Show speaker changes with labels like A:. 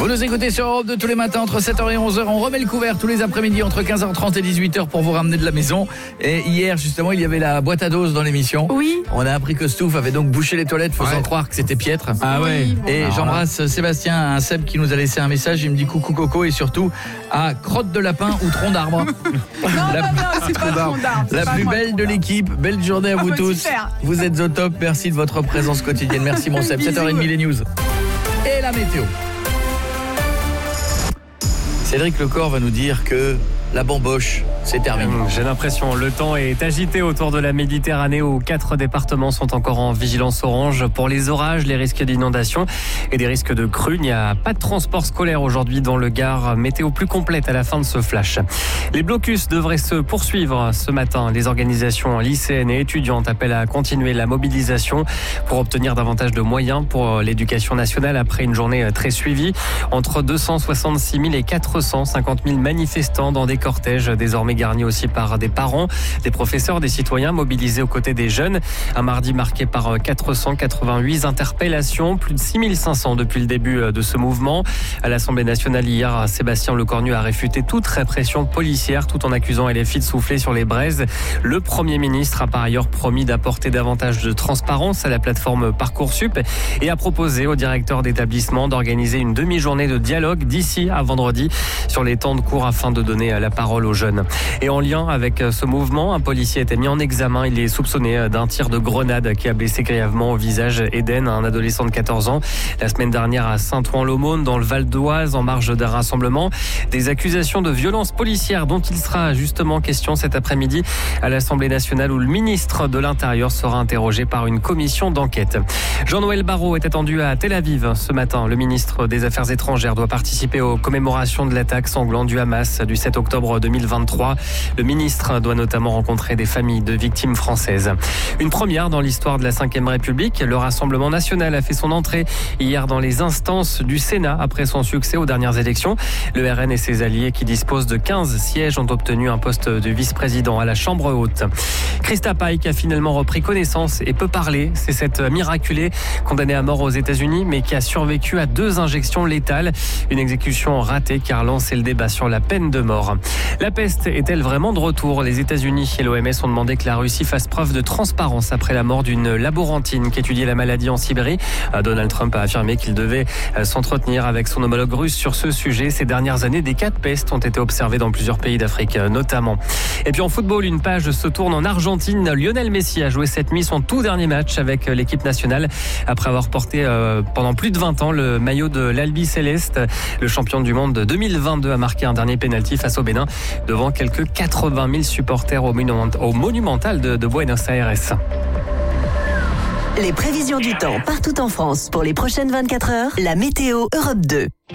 A: Vous nous écoutez sur Europe 2 tous les matins entre 7h et 11h. On remet le couvert tous les après-midi entre 15h30 et 18h pour vous ramener de la maison. Et hier, justement, il y avait la boîte à doses dans l'émission.
B: Oui.
A: On a appris que Stouff avait donc bouché les toilettes faisant croire que c'était piètre.
C: Ah ouais.
B: Oui, bon.
A: Et j'embrasse Sébastien, un Seb qui nous a laissé un message. Il me dit coucou Coco et surtout à crotte de lapin ou tronc d'arbre.
B: Non, c'est pas tronc d'arbre.
A: La plus belle de l'équipe. Belle journée à vous tous.
B: Super.
A: Vous êtes au top. Merci de votre présence quotidienne. Merci mon Seb. 7h30 les news. Et la météo. Cédric Lecor va nous dire que la bamboche, c'est terminé.
C: J'ai l'impression, le temps est agité autour de la Méditerranée où 4 départements sont encore en vigilance orange pour les orages, les risques d'inondation et des risques de crues. Il n'y a pas de transport scolaire aujourd'hui dans le Gard. Météo plus complète à la fin de ce flash. Les blocus devraient se poursuivre ce matin. Les organisations lycéennes et étudiantes appellent à continuer la mobilisation pour obtenir davantage de moyens pour l'éducation nationale après une journée très suivie. Entre 266 000 et 450 000 manifestants dans des cortège désormais garni aussi par des parents, des professeurs, des citoyens mobilisés aux côtés des jeunes. Un mardi marqué par 488 interpellations, plus de 6500 depuis le début de ce mouvement. À l'Assemblée nationale hier, Sébastien Lecornu a réfuté toute répression policière tout en accusant LFI de souffler sur les braises. Le Premier ministre a par ailleurs promis d'apporter davantage de transparence à la plateforme Parcoursup et a proposé au directeur d'établissement d'organiser une demi-journée de dialogue d'ici à vendredi sur les temps de cours afin de donner la parole aux jeunes. Et en lien avec ce mouvement, un policier a été mis en examen. Il est soupçonné d'un tir de grenade qui a blessé grièvement au visage Eden, un adolescent de 14 ans. La semaine dernière à Saint-Ouen-l'Aumône, dans le Val d'Oise, en marge d'un rassemblement. Des accusations de violence policière dont il sera justement question cet après-midi à l'Assemblée nationale où le ministre de l'Intérieur sera interrogé par une commission d'enquête. Jean-Noël Barrot est attendu à Tel Aviv ce matin. Le ministre des Affaires étrangères doit participer aux commémorations de l'attaque sanglante du Hamas du 7 octobre 2023. Le ministre doit notamment rencontrer des familles de victimes françaises. Une première dans l'histoire de la Ve République. Le Rassemblement national a fait son entrée hier dans les instances du Sénat après son succès aux dernières élections. Le RN et ses alliés qui disposent de 15 sièges ont obtenu un poste de vice-président à la Chambre haute. Christa Pike a finalement repris connaissance et peut parler. C'est cette miraculée condamnée à mort aux États-Unis mais qui a survécu à 2 injections létales. Une exécution ratée qui a relancé le débat sur la peine de mort. La peste est-elle vraiment de retour ? Les États-Unis et l'OMS ont demandé que la Russie fasse preuve de transparence après la mort d'une laborantine qui étudiait la maladie en Sibérie. Donald Trump a affirmé qu'il devait s'entretenir avec son homologue russe sur ce sujet. Ces dernières années, des cas de peste ont été observés dans plusieurs pays d'Afrique notamment. Et puis en football, une page se tourne en Argentine. Lionel Messi a joué cette nuit son tout dernier match avec l'équipe nationale après avoir porté pendant plus de 20 ans le maillot de l'Albi Céleste. Le champion du monde 2022 a marqué un dernier pénalty face au Bénin devant quelques 80 000 supporters au Monumental de Buenos Aires.
D: Les prévisions du temps partout en France pour les prochaines 24 heures, la météo Europe 2.